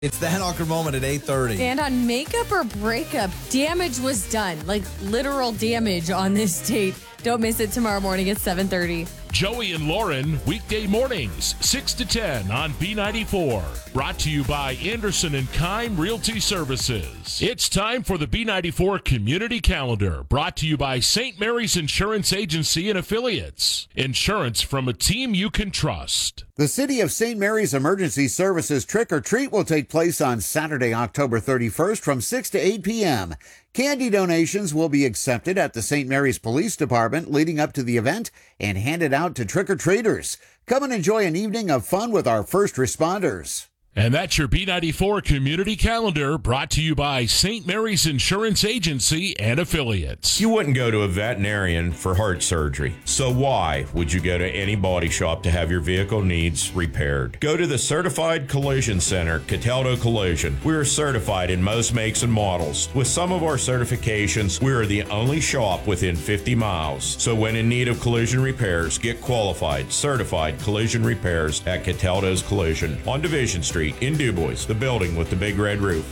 It's the Henhocker moment at 8:30. And on Makeup or Breakup, damage was done. Like literal damage on this date. Don't miss it tomorrow morning at 7:30. Joey and Lauren, weekday mornings, 6 to 10 on B94. Brought to you by Anderson and Kime Realty Services. It's time for the B94 Community Calendar, brought to you by St. Mary's Insurance Agency and Affiliates. Insurance from a team you can trust. The City of St. Mary's Emergency Services Trick or Treat will take place on Saturday, October 31st from 6 to 8 p.m. Candy donations will be accepted at the St. Mary's Police Department leading up to the event and handed out to trick-or-treaters. Come and enjoy an evening of fun with our first responders. And that's your B94 Community Calendar, brought to you by St. Mary's Insurance Agency and Affiliates. You wouldn't go to a veterinarian for heart surgery, so why would you go to any body shop to have your vehicle needs repaired? Go to the Certified Collision Center, Cataldo Collision. We are certified in most makes and models. With some of our certifications, we are the only shop within 50 miles. So when in need of collision repairs, get qualified, certified collision repairs at Cataldo's Collision on Division Street in DuBois, the building with the big red roof.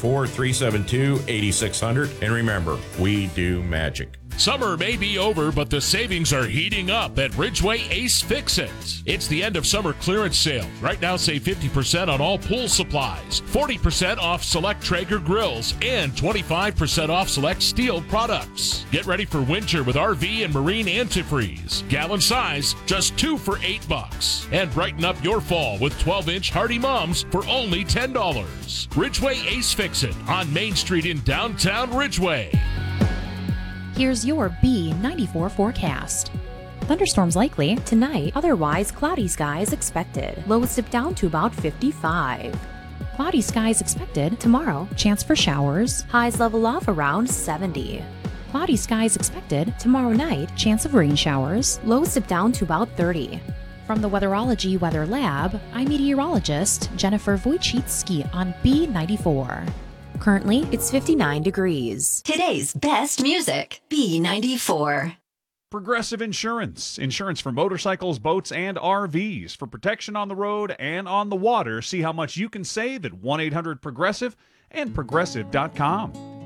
814-372-8600. And remember, we do magic. Summer may be over, but the savings are heating up at Ridgeway Ace Fix-It. It's the end of summer clearance sale. Right now, save 50% on all pool supplies, 40% off select Traeger grills, and 25% off select steel products. Get ready for winter with RV and marine antifreeze. Gallon size, just $2 for $8. And brighten up your fall with 12-inch Hardy Moms for only $10. Ridgeway Ace Fix-It on Main Street in downtown Ridgeway. Here's your B94 forecast. Thunderstorms likely tonight, otherwise cloudy skies expected. Lows dip down to about 55. Cloudy skies expected tomorrow, chance for showers. Highs level off around 70. Cloudy skies expected tomorrow night, chance of rain showers. Lows dip down to about 30. From the Weatherology Weather Lab, I'm meteorologist Jennifer Wojcicki on B94. Currently, it's 59 degrees. Today's best music, B94. Progressive Insurance. Insurance for motorcycles, boats, and RVs. For protection on the road and on the water. See how much you can save at 1-800-PROGRESSIVE and Progressive.com.